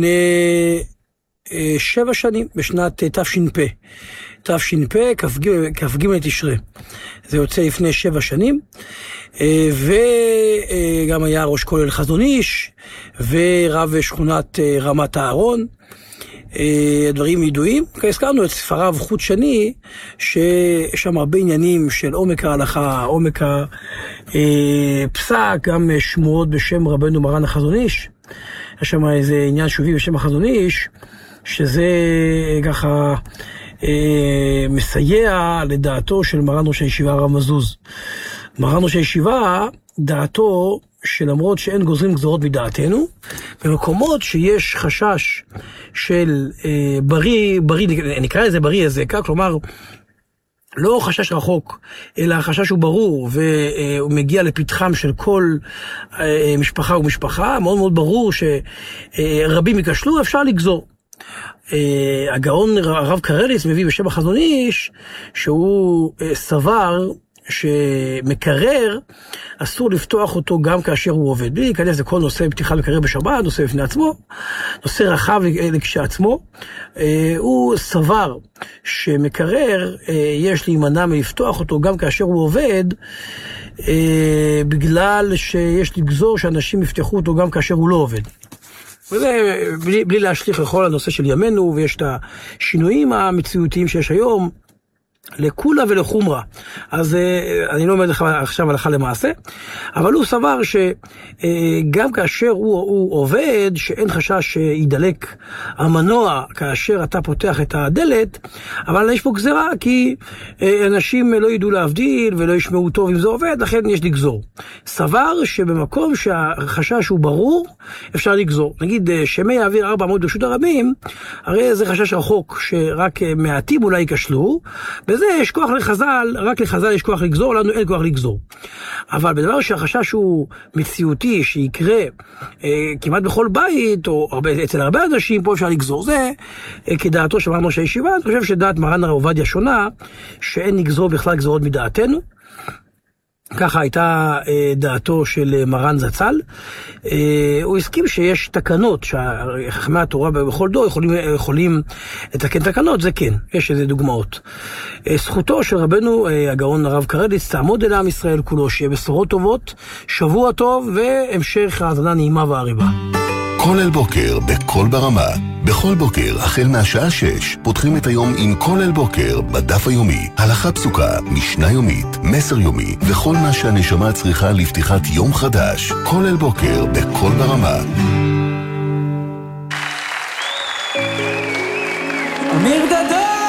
7 שנים, בשנת תש"פ, כ"ג תשרי. זה יוצא לפני 7 שנים, וגם היה ראש כולל חזון איש, ורב שכונת רמת הארון. דברים ידועים. הזכרנו את ספריו חוט שני, שיש שם הרבה עניינים של עומק ההלכה, עומק הפסק, גם שמועות בשם רבנו מרן החזון איש. יש שם איזה עניין שובי בשם החזון איש, שזה ככה מסייע לדעתו של מרן ראש הישיבה הרב מזוז. מרן ראש הישיבה, דעתו שלמרות שאין גוזרים גזרות מדעתנו, במקומות שיש חשש של בריא, נקרא לזה בריא הזקה, כלומר, לא חשש רחוק, אלא החשש הוא ברור, והוא מגיע לפתחם של כל משפחה ומשפחה, מאוד מאוד ברור שרבים יקשלו, אפשר לגזור. הגאון הרב קרליס מביא בשם החזון איש, שהוא סבר שמקרר, אסור לפתוח אותו גם כאשר הוא עובד. בלי להיכנס לכל נושא פתיחה מקרר בשבת, נושא בפני עצמו, נושא רחב כשעצמו. הוא סבר שמקרר, יש להימנע מלפתוח אותו גם כאשר הוא עובד, בגלל שיש לגזור שאנשים יפתחו אותו גם כאשר הוא לא עובד. וזה בלי להשליך לכל הנושא של ימינו, ויש את השינויים המציאותיים שיש היום, לכולה ולחומרה. אז אני לא אומר לך עכשיו הלכה למעשה, אבל הוא סבר שגם כאשר הוא עובד, שאין חשש שידלק המנוע כאשר אתה פותח את הדלת, אבל יש פה גזרה, כי אנשים לא ידעו להבדיל ולא ישמעו טוב אם זה עובד, לכן יש לגזור. סבר שבמקום שהחשש הוא ברור, אפשר לגזור. נגיד שמי האוויר 400 ברשות הרבים, הרי זה חשש רחוק שרק מעטים אולי יקשלו, בזה יש כוח לחז"ל, רק לחז"ל יש כוח לגזור, לנו אין כוח לגזור. אבל בדבר שהחשש הוא מציאותי, שיקרה כמעט בכל בית, או אצל הרבה אנשים, פה אפשר לגזור. זה כדעתו של מרן ראש הישיבה. אני חושב שדעת מרן הרב עובדיה שונה, שאין לגזור בכלל גזרות מדעתנו. ככה הייתה דעתו של מרן זצ"ל. הוא הסכים שיש תקנות, שחכמי התורה בכל דור יכולים לתקן תקנות, זה כן, יש איזה דוגמאות. זכותו של רבנו הגאון הרב קרליס תעמוד אל עם ישראל כולו, שיהיה בשורות טובות, שבוע טוב והמשך האזנה נעימה והריבה. כל אל בוקר בכל ברמה. בכל בוקר, החל מהשעה 6, פותחים את היום עם כל אל בוקר בדף היומי. הלכה פסוקה, משנה יומית, מסר יומי, וכל מה שהנשמה צריכה לפתיחת יום חדש. כל אל בוקר בכל ברמה. אמיר דדון!